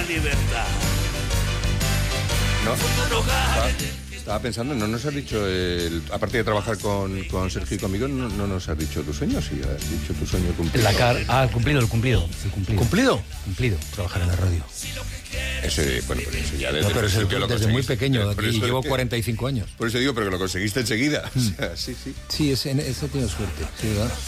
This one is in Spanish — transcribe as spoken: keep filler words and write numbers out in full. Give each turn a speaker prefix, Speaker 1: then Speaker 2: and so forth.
Speaker 1: libertad.
Speaker 2: No, estaba, estaba pensando, no nos has dicho, el, aparte de trabajar con, con Sergio y conmigo, no, no nos has dicho tu sueño, sí, has dicho tu sueño cumplido.
Speaker 3: La car ah, cumplido, el cumplido. El cumplido.
Speaker 4: ¿Cumplido?
Speaker 3: Cumplido, trabajar en la radio.
Speaker 2: Ese, bueno, pero eso ya desde,
Speaker 4: No, pero es el,
Speaker 2: que lo
Speaker 4: desde muy pequeño,
Speaker 2: por
Speaker 4: y
Speaker 2: eso
Speaker 4: llevo
Speaker 2: que,
Speaker 4: cuarenta y cinco años.
Speaker 2: Por eso digo, pero que lo conseguiste enseguida. Mm. O sea, sí, sí.
Speaker 4: Sí, ese, ese tiene suerte, sí, ¿verdad?